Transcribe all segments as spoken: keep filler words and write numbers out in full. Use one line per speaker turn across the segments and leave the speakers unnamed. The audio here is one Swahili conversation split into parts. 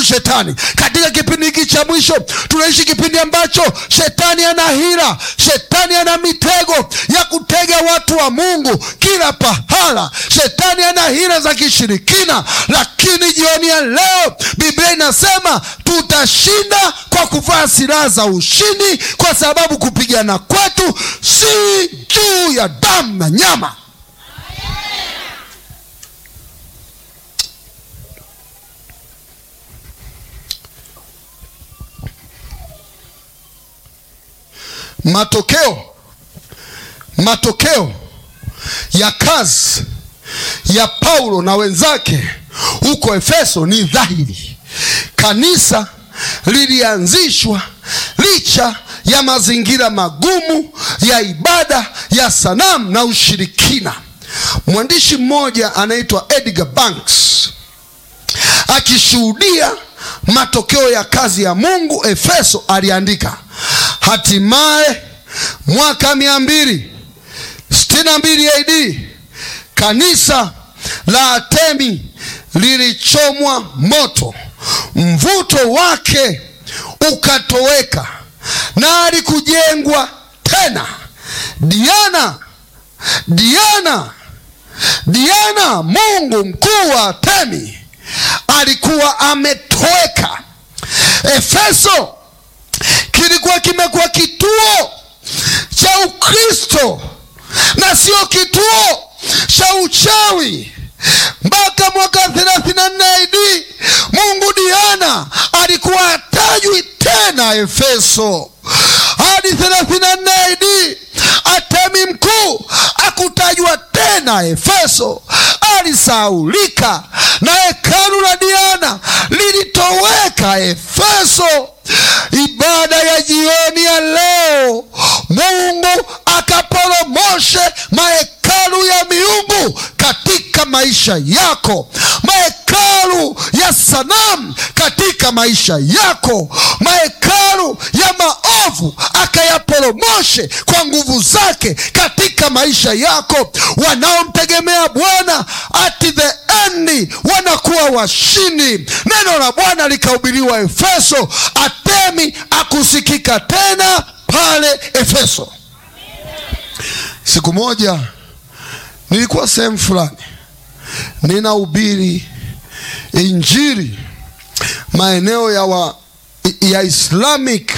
shetani. Katika kipindi hiki cha mwisho tunaishi kipindi ambacho shetani ana hila, shetani ana mitego ya kutega watu wa Mungu kila pahala. Shetani ana hila za kishirikina, lakini jioni ya leo Biblia inasema tutashinda kwa kuvaa silaha za ushindi, kwa sababu kupigana kwetu si juu ya damu na nyama. Matokeo matokeo ya kazi ya Paulo na wenzake huko Efeso ni dhahiri. Kanisa lilianzishwa licha ya mazingira magumu ya ibada ya sanamu na ushirikina. Mwandishi mmoja anaitwa Edgar Banks, akishuhudia matokeo ya kazi ya Mungu Efeso, aliandika, hatimaye mwaka mia mbili sitini na mbili A D kanisa la Artemi lilichomwa moto, mvuto wake ukatoweka na alikujengwa tena. Diana Diana Diana, mungu mkuu wa Artemi, alikuwa ametoweka. Efeso kilikuwa kimekuwa kituo cha Ukristo na sio kituo cha uchawi. Mpaka mwaka thelathini na nne A D mungu Diana alikuwa hatajwi tena Efeso. Hadi thelathini na nne A D Artemi mkuu hakutajwa tena Efeso, alisaulika na hekalu la Diana lilitoweka Efeso. Ibada ya jioni ya leo, Mungu akaporomoshe mahekalu ya miungu katika maisha yako, mahekalu ya sanamu katika maisha yako, mahekalu ya maovu akayaporomoshe kwa nguvu zake katika maisha yako. Wanaomtegemea Bwana at the end wanakuwa washindi. Neno la Bwana likahubiriwa Efeso, Artemi akusikika tena pale Efeso. Siku moja nilikuwa sehemu fulani ninahubiri injili maeneo ya wa, ya Islamic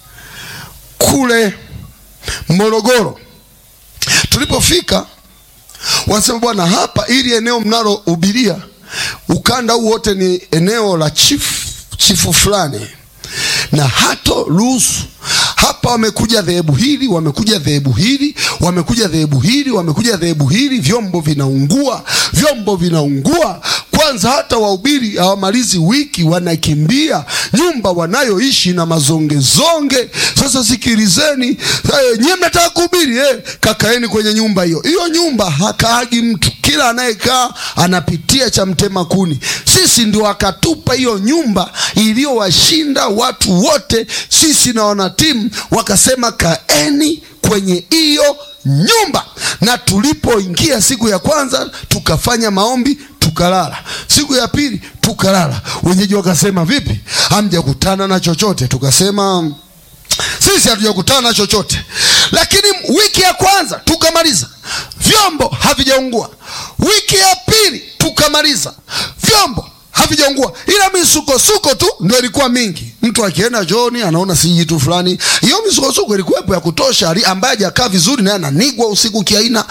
kule Morogoro. Tulipofika wasema, bwana, hapa ili eneo mnalohubiria ukanda huu wote ni eneo la chifu chifu fulani, na hato ruhusu hapa. Wamekuja dhehebu hili, wamekuja dhehebu hili, wamekuja dhehebu hili, wamekuja dhehebu hili, vyombo vinaungua, vyombo vinaungua. Kwanza hata wahubiri hawamalizi wiki wanakimbia nyumba wanayoishi na mazongezonge. Sasa sikilizeni, nyie mnataka kuhubiri, eh, kakaeni kwenye nyumba hiyo. Hiyo nyumba hakaagi mtu, kila anayekaa anapitia cha mtema kuni. Sisi ndio akatupa hiyo nyumba iliyowashinda watu wote. Sisi na wanatimu wakasema kaeni kwenye hiyo nyumba. Na tulipoingia siku ya kwanza tukafanya maombi, tukalala. Siku ya pili tukalala. Wenyeji wakasema, vipi, hamjakutana na chochote? Tukasema sisi hatujakutana na chochote. Lakini wiki ya kwanza tukamaliza, vyombo havijaungua. Wiki ya pili tukamaliza, vyombo havijaungua, ila misukosuko tu ndio ilikuwa mingi. Mtu akienda John anaona si jitu fulani. Hiyo misukosuko ilikuwepo ya kutosha, ambaye hajakaa vizuri naye ananigwa usiku kiaina.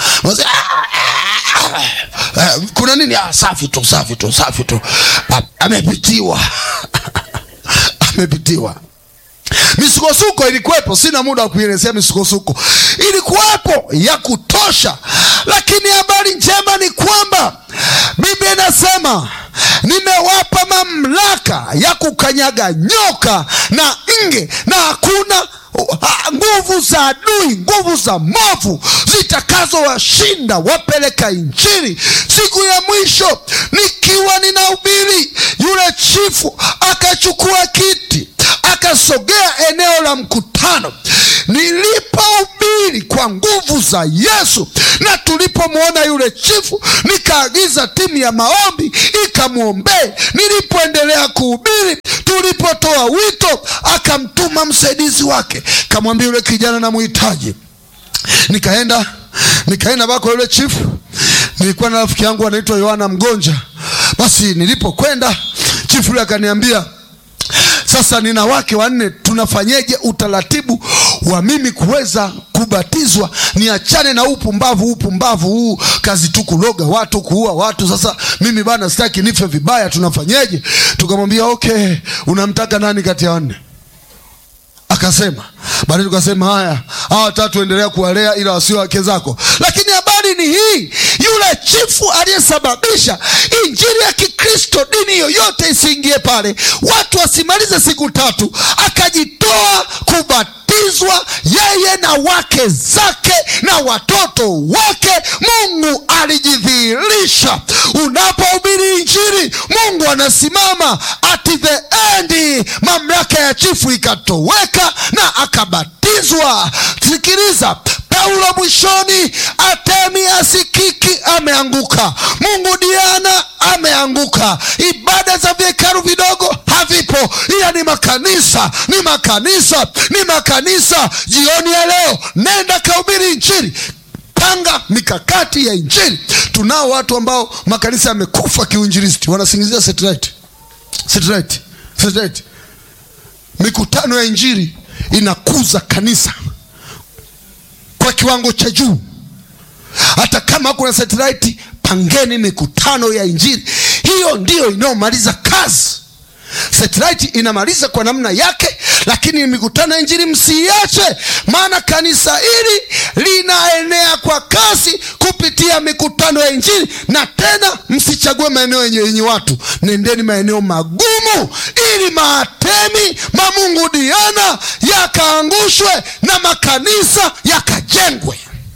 Kuna nini? Ah, safi tu, safi tu, safi tu. Amepitiwa. Amepitiwa. Misukosuko ilikuwepo, sina muda wa kuelezea misukosuko. Ilikuwepo ya kutosha. Lakini habari njema ni kwamba Biblia inasema, nimewapa mamlaka ya kukanyaga nyoka na nge, na hakuna nguvu za adui, nguvu za movu zitakazo washinda. Wapeleka injili. Siku ya mwisho nikiwa ninahubiri, yule chifu akachukua kiti akasogea eneo la mkutano. Nilipohubiri kuhubiri kwa nguvu za Yesu. Na tulipomwona yule chifu, nikaagiza timu ya maombi ikamwombee. Nilipoendelea kuhubiri, tulipotoa wito, akamtuma msaidizi wake, kamwambia yule kijana na muhitaji. Nikaenda nikaenda bako yule chifu. Nilikuwa na rafiki yangu anaitwa Yohana Mgonja. Basi nilipokwenda, chifu yule akaniambia, sasa nina wake wanne, tunafanyeje utaratibu wa mimi kuweza kubatizwa, niachane na upumbavu upumbavu huu, kazi tu kuloga watu, kuua watu. Sasa mimi bana sitaki nife vibaya, tunafanyeje? Tukamwambia okay, unamtaka nani kati ya wanne? Akasema, baadaye tukasema haya, hawa watatu endelea kuwalea ila wasio wake zako. Lakini habari ni hii, yule chifu aliyesababisha injili ya Kikristo, dini yoyote isiingie pale, watu wasimalize siku tatu, akajitoa kubatizwa yeye na wake zake na watoto wake. Mungu alijidhihirisha. Unapohubiri injili, Mungu anasimama. At the end, mamlaka ya chifu ikatoweka na akabatizwa. Sikiliza, Paulo mwishoni, Artemi Asikiki ameanguka, Mungu Diana ameanguka, ibada za vikaru vidogo havipo, ila ni makanisa, ni makanisa, ni makanisa. Jioni ya leo, nenda kahubiri injili. Panga mikakati ya injili. Tunao watu ambao makanisa yamekufa kiuinjilisti, wanasingizia satellite. Satellite. Satellite. Mikutano ya injili inakuza kanisa kwa kiwango cha juu. Hata kama kuna satellite, pangeni mikutano ya injili. Hiyo ndio inayomaliza kazi. Satellite inamaliza kwa namna yake, lakini mikutano ya injili msiache, maana kanisa hili linaenea kwa kasi kupitia mikutano ya injili. Na tena msichague maeneo yenye watu, nendeni maeneo magumu, ili maatemi mamungu Diana yakaangushwe na makanisa yakajengwe.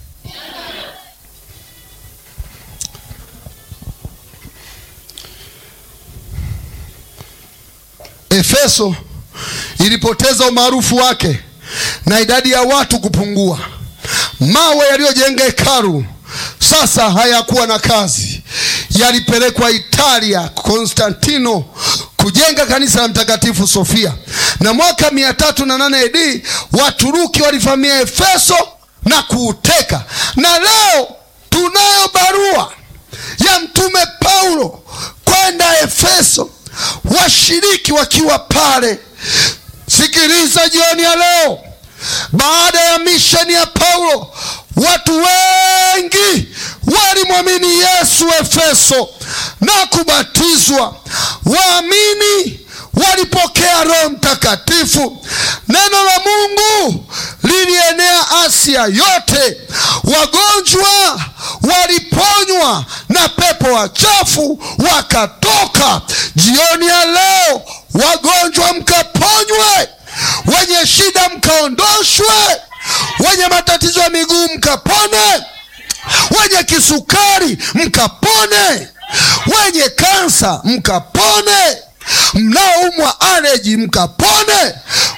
Efeso ilipoteza umaarufu wake na idadi ya watu kupungua. Mawe yaliyojenga hekalu sasa hayakuwa na kazi, yalipelekwa Italia, Konstantino, kujenga kanisa la Mtakatifu Sofia. Na mwaka mia tatu na nane A D Waturuki walivamia Efeso na kuuteka. Na leo tunayo barua ya mtume Paulo kwenda Efeso, washiriki wakiwa pale. Sikiliza jioni ya leo, baada ya misheni ya Paulo, watu wengi walimwamini Yesu Efeso na kubatizwa. Waamini walipokea Roho Mtakatifu. Neno la Mungu lilienea Asia yote. Wagonjwa waliponywa na pepo wachafu wakatoka. Jioni ya leo, wagonjwa mkaponywe, wenye shida mkaondoshwe, wenye matatizo ya miguu mkapone, wenye kisukari mkapone, wenye kansa mkapone, mnaoumwa allergy mkapone.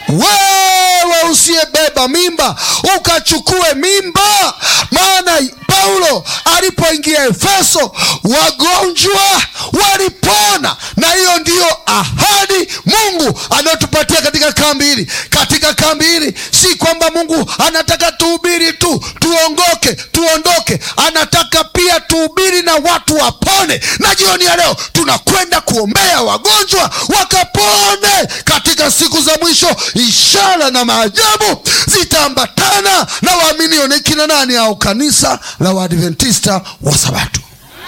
Wewe usiyebeba mimba ukachukue mimba, maana Paulo alipoingia Efeso wagonjwa walipona. Na hiyo ndiyo ahadi Mungu anayotupatia katika kambi hili. Katika kambi hili si kwamba Mungu anataka tuhubiri tu tuongoke tuondoke, anataka pia tuhubiri na watu wapone. Na jioni ya leo tunakwenda kuombea wagonjwa wakapone. Katika siku za mwisho ishara na maajabu zitaambatana na waaminio. Ni kina nani? Au kanisa la Waadventista wa Sabato.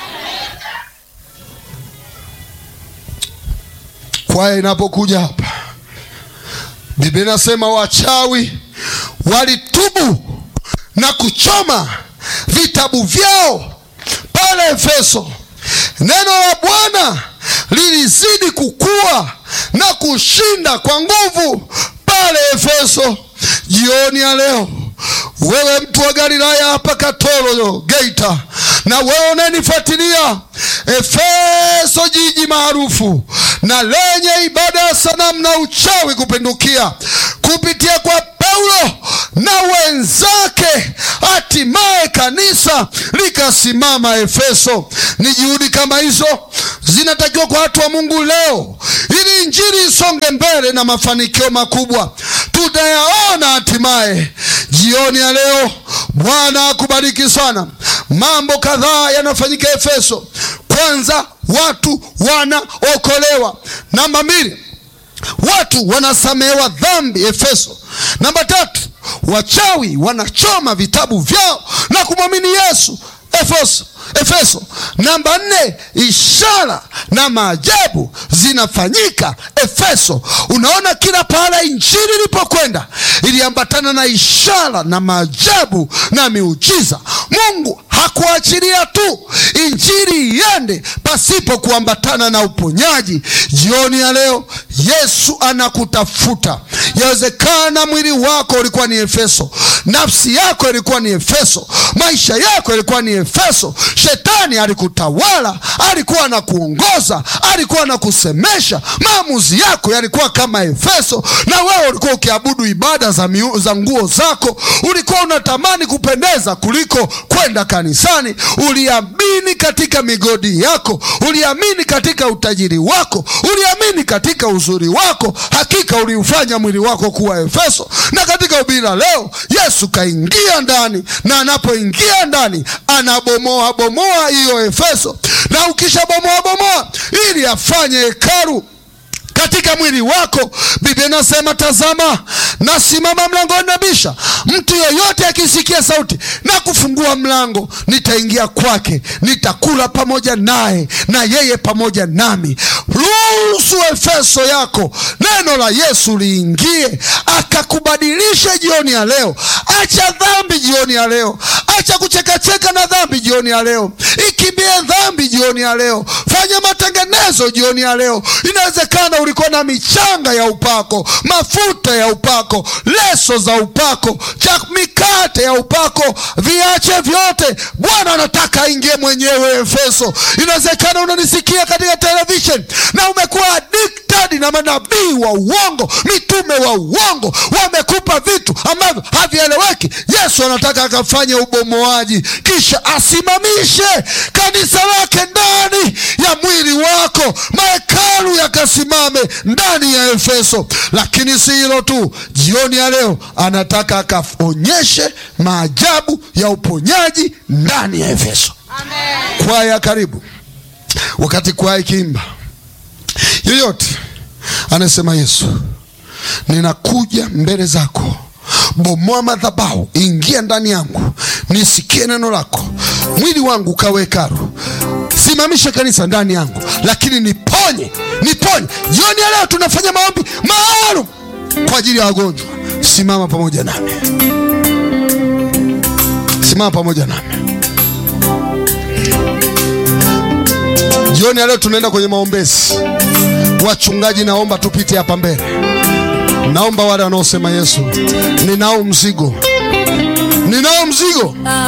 Kwaya inapokuja hapa, Biblia inasema wachawi walitubu na kuchoma vitabu vyao pale Efeso. Neno la Bwana lilizidi kukua na kushinda kwa nguvu pale Efeso. Jioni ya leo, wewe mtu wa Galilaya hapa Katoro Geita, na wewe unanifuatilia, Efeso jiji maarufu na lenye ibada ya sanamu na uchawi kupindukia, kupitia kwa Paulo na wenzake hatimaye kanisa likasimama Efeso. Ni juhudi kama hizo zinatakiwa kwa watu wa Mungu leo, ili injili isonge mbele na mafanikio makubwa tutayaona hatimaye. Jioni ya leo, Bwana akubariki sana. Mambo kadhaa yanafanyika Efeso. Kwanza, watu wanaokolewa. Namba mbili, watu wanasamehewa dhambi Efeso. Namba tatu, wachawi wanachoma vitabu vyao na kumwamini Yesu Efeso. Efeso. Namba nne, ishara na maajabu zinafanyika Efeso. Unaona, kila pahala injili ilipokwenda iliambatana na ishara na maajabu na miujiza. Mungu hakuachilia tu injili iende pasipo kuambatana na uponyaji. Jioni ya leo, Yesu anakutafuta. Yawezekana mwili wako ulikuwa ni Efeso, nafsi yako ilikuwa ni Efeso, maisha yako ilikuwa ni Efeso. Shetani alikutawala, alikuwa anakuongoza, alikuwa anakusemesha. Maamuzi yako yalikuwa kama Efeso, na wewe ulikuwa ukiabudu ibada za, miu, za nguo zako. Ulikuwa unatamani kupendeza kuliko kwenda kanisani. Uliamini katika migodi yako, uliamini katika utajiri wako, uliamini katika uzuri wako. Hakika uliufanya mwili wako kuwa Efeso. Na katika ubira leo, Yesu kaingia ndani, na anapoingia ndani anabomoa bomoa hiyo Efeso. Na ukisha bomoa bomoa ili afanye hekalu katika mwili wako, Biblia inasema, tazama nasimama mlangoni nabisha, mtu yeyote akisikia sauti na kufungua mlango, nitaingia kwake, nitakula pamoja naye na yeye pamoja nami. Ruhusu Efeso yako neno la Yesu liingie, akakubadilisha jioni ya leo. Acha dhambi jioni ya leo, acha kuchekacheka na dhambi jioni ya leo, ikimbie dhambi jioni ya leo, fanya matengenezo jioni ya leo. Inawezekana ulikuwa na michanga ya upako, mafuta ya upako, leso za upako, mikate ya upako, viache vyote. Bwana anataka aingie mwenyewe Efeso. Inawezekana unanisikia katika television na umekuwa addicted na manabii wa uongo, mitume wa uongo, wamekupa vitu ambavyo havieleweki. Yesu anataka akafanye ubomoaji, kisha asimamishe kanisa lake ndani ya mwili wako, mahekalu yakasimame ndani ya Efeso. Lakini si hilo tu, jioni ya leo anataka akaonyeshe maajabu ya uponyaji ndani ya Efeso. Amen. Kwaya karibu. Wakati kwaya ikiimba, yoyote anasema, Yesu, ninakuja mbele zako, bomoa madhabahu, ingia ndani yangu, nisikie neno lako, mwili wangu kawe hekalu, simamisha kanisa ndani yangu, lakini niponye, niponye. Jioni ya leo tunafanya maombi maalum kwa ajili ya wagonjwa. Simama pamoja nami, simama pamoja nami. Jioni ya leo tunaenda kwenye maombezi. Wachungaji, naomba tupite hapa mbele. Naomba wale wanaosema, Yesu, ninao mzigo, ninao mzigo.